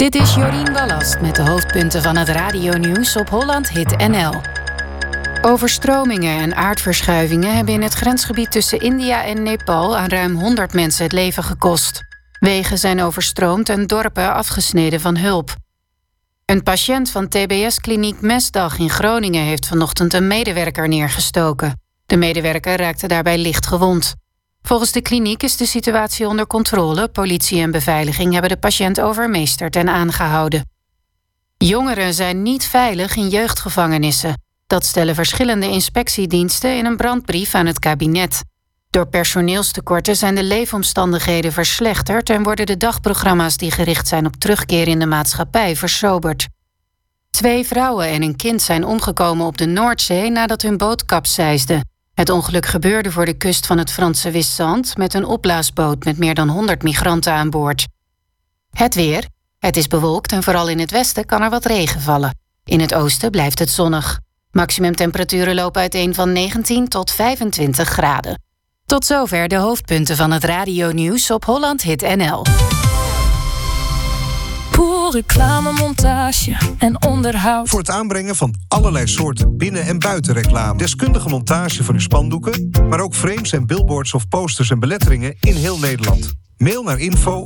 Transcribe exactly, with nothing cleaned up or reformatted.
Dit is Jorien Wallast met de hoofdpunten van het radionieuws op Holland Hit N L. Overstromingen en aardverschuivingen hebben in het grensgebied tussen India en Nepal aan ruim honderd mensen het leven gekost. Wegen zijn overstroomd en dorpen afgesneden van hulp. Een patiënt van T B S-kliniek Mesdag in Groningen heeft vanochtend een medewerker neergestoken. De medewerker raakte daarbij licht gewond. Volgens de kliniek is de situatie onder controle. Politie en beveiliging hebben de patiënt overmeesterd en aangehouden. Jongeren zijn niet veilig in jeugdgevangenissen. Dat stellen verschillende inspectiediensten in een brandbrief aan het kabinet. Door personeelstekorten zijn de leefomstandigheden verslechterd en worden de dagprogramma's die gericht zijn op terugkeer in de maatschappij versoberd. Twee vrouwen en een kind zijn omgekomen op de Noordzee nadat hun boot kapseisde. Het ongeluk gebeurde voor de kust van het Franse Wissant met een opblaasboot met meer dan honderd migranten aan boord. Het weer. Het is bewolkt en vooral in het westen kan er wat regen vallen. In het oosten blijft het zonnig. Maximumtemperaturen lopen uiteen van negentien tot vijfentwintig graden. Tot zover de hoofdpunten van het radionieuws op Holland Hit N L. Pool, reclamemontage en onderhoud. Voor het aanbrengen van allerlei soorten binnen- en buitenreclame. Deskundige montage van uw spandoeken, maar ook frames en billboards of posters en beletteringen in heel Nederland. Mail naar info